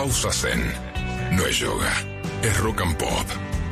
Pausa Zen. No es yoga, es rock and pop.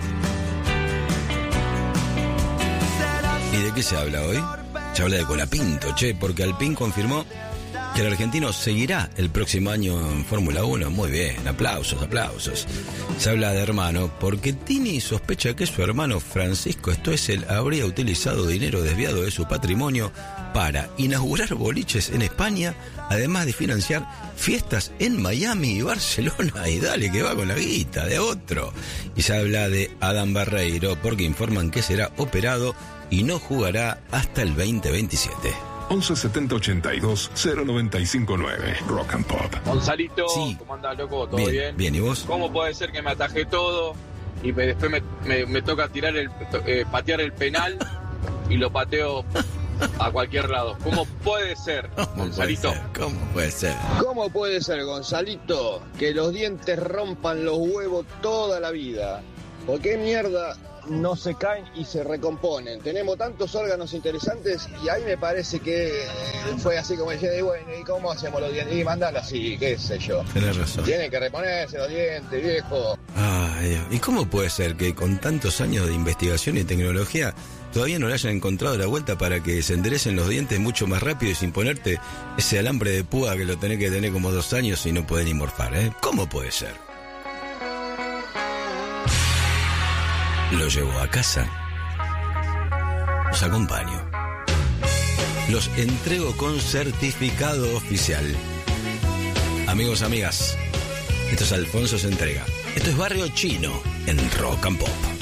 ¿Y de qué se habla hoy? Se habla de Colapinto, porque Alpine confirmó que el argentino seguirá el próximo año en Fórmula 1. Muy bien, aplausos. Se habla de hermano, porque Tini sospecha que su hermano Francisco Stoessel habría utilizado dinero desviado de su patrimonio para inaugurar boliches en España, además de financiar fiestas en Miami y Barcelona. Y dale que va con la guita de otro. Y se habla de Adam Barreiro, porque informan que será operado y no jugará hasta el 2027. 11 70 82 095 9. Rock and Pop. Gonzalito, Sí. ¿cómo andás, loco? ¿Todo bien? Bien, ¿y vos? ¿Cómo puede ser que me atajé todo y después me toca tirar patear el penal y lo pateo a cualquier lado? ¿Cómo puede ser, Gonzalito? ¿Cómo puede ser? ¿Cómo puede ser, Gonzalito, que los dientes rompan los huevos toda la vida? ¿Por qué mierda no se caen y se recomponen? Tenemos tantos órganos interesantes y ahí me parece que fue así como decía, bueno, ¿y cómo hacemos los dientes? Y mandalo así, qué sé yo. Tenés razón. Tienen que reponerse los dientes, viejo. Ay, Dios. ¿Y cómo puede ser que con tantos años de investigación y tecnología todavía no le hayan encontrado la vuelta para que se enderecen los dientes mucho más rápido y sin ponerte ese alambre de púa que lo tenés que tener como 2 años y no podés ni morfar, ¿eh? ¿Cómo puede ser? Lo llevo a casa. Los acompaño. Los entrego con certificado oficial. Amigos, amigas, esto es Alfonso se entrega. Esto es Barrio Chino en Rock and Pop.